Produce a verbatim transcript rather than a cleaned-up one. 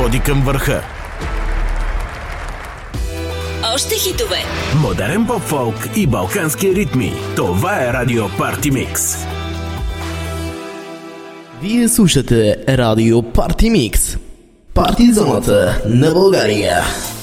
води към върха. Още хитове. Модерен поп-фолк и балкански ритми. Това е Радио Парти Микс. Вие слушате Радио Парти Микс. Парти зоната на България.